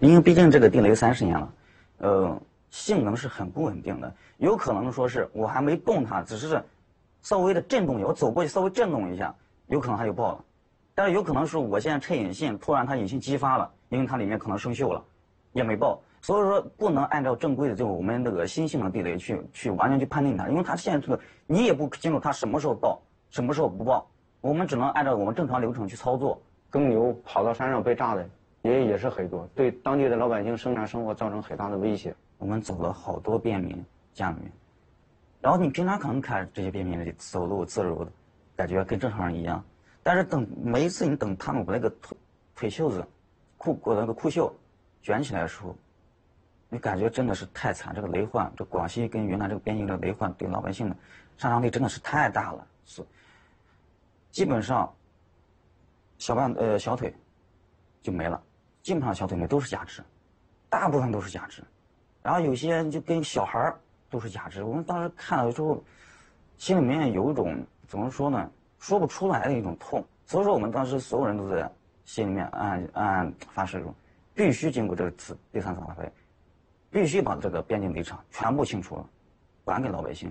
因为毕竟这个地雷30年了，性能是很不稳定的，有可能说是我还没动它，只是稍微的震动一下，我走过去稍微震动一下，有可能它就爆了。但是有可能是我现在拆引信，突然它引信激发了，因为它里面可能生锈了，也没爆。所以说不能按照正规的这个我们这个新性能地雷去完全去判定它，因为它现在这个你也不清楚它什么时候爆，什么时候不爆，我们只能按照我们正常流程去操作。 耕牛跑到山上被炸的也是很多，对当地的老百姓生产生活造成很大的威胁。 我们走了好多便民家里面，然后你平常可能看这些便民走路自如的，感觉跟正常人一样，但是等每一次你等他们把那个腿袖子、那个裤袖卷起来的时候，你感觉真的是太惨。这个雷患，这广西跟云南这个边境的雷患对老百姓的杀伤力真的是太大了，基本上小腿就没了，基本上小腿没都是假肢，大部分都是假肢，然后有些就跟小孩都是假肢。我们当时看到之后，心里面有一种怎么说呢，说不出来的一种痛。所以说我们当时所有人都在心里面暗发誓说，必须经过这次第3次大会，必须把这个边境雷场全部清除了，还给老百姓。